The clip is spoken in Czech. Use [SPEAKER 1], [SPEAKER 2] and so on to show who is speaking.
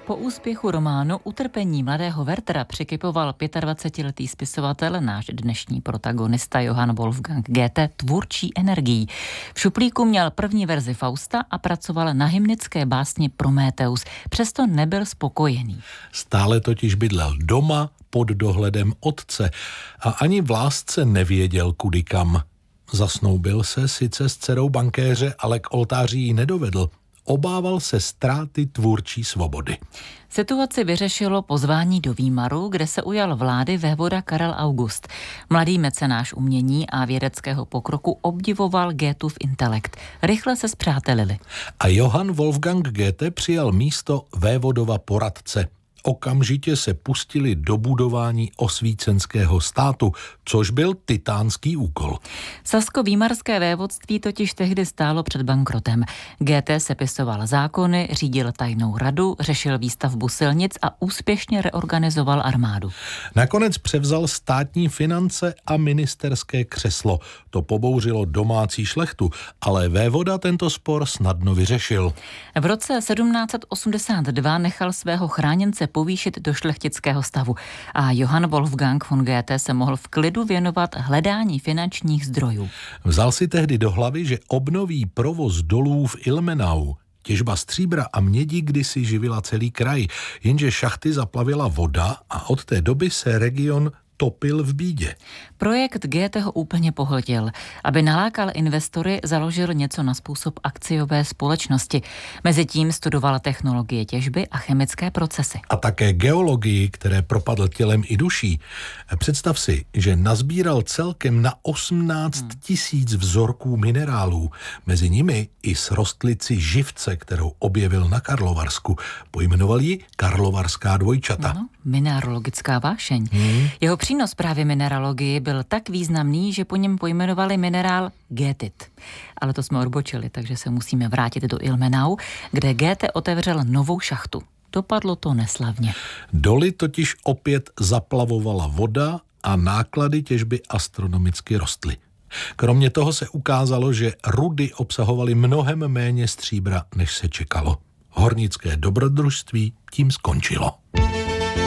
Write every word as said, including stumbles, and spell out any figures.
[SPEAKER 1] Po úspěchu románu Utrpení mladého Werthera přikypoval dvacetiletý spisovatel, náš dnešní protagonista Johann Wolfgang Goethe, tvůrčí energií. V šuplíku měl první verzi Fausta a pracoval na hymnické básni Prometheus. Přesto nebyl spokojený.
[SPEAKER 2] Stále totiž bydlel doma pod dohledem otce a ani v lásce nevěděl kudy kam. Zasnoubil se sice s dcerou bankéře, ale k oltáři ji nedovedl. Obával se ztráty tvůrčí svobody.
[SPEAKER 1] Situaci vyřešilo pozvání do Výmaru, kde se ujal vlády vévoda Karel August. Mladý mecenáš umění a vědeckého pokroku obdivoval Goethův intelekt. Rychle se spřátelili.
[SPEAKER 2] A Johann Wolfgang Goethe přijal místo vévodova poradce. Okamžitě se pustili do budování osvícenského státu, což byl titánský úkol.
[SPEAKER 1] Sasko-výmarské vévodství totiž tehdy stálo před bankrotem. Goethe sepisoval zákony, řídil tajnou radu, řešil výstavbu silnic a úspěšně reorganizoval armádu.
[SPEAKER 2] Nakonec převzal státní finance a ministerské křeslo. To pobouřilo domácí šlechtu, ale vévoda tento spor snadno vyřešil.
[SPEAKER 1] V roce sedmnáct osmdesát dva nechal svého chráněnce povýšit do šlechtického stavu a Johann Wolfgang von Goethe se mohl v klidu věnovat hledání finančních zdrojů.
[SPEAKER 2] Vzal si tehdy do hlavy, že obnoví provoz dolů v Ilmenau. Těžba stříbra a mědi kdysi živila celý kraj, jenže šachty zaplavila voda a od té doby se region topil v bídě.
[SPEAKER 1] Projekt Goethe ho úplně pohltil. Aby nalákal investory, založil něco na způsob akciové společnosti. Mezitím studoval technologie těžby a chemické procesy.
[SPEAKER 2] A také geologii, které propadl tělem i duší. Představ si, že nazbíral celkem na osmnáct tisíc vzorků minerálů. Mezi nimi i srostlici živce, kterou objevil na Karlovarsku. Pojmenoval ji Karlovarská dvojčata.
[SPEAKER 1] No, mineralogická vášeň. Hmm. Jeho přínos právě mineralogii byl tak významný, že po něm pojmenovali minerál Goethit. Ale to jsme odbočili, takže se musíme vrátit do Ilmenau, kde Goethe otevřel novou šachtu. Dopadlo to neslavně.
[SPEAKER 2] Doly totiž opět zaplavovala voda a náklady těžby astronomicky rostly. Kromě toho se ukázalo, že rudy obsahovaly mnohem méně stříbra, než se čekalo. Hornické dobrodružství tím skončilo.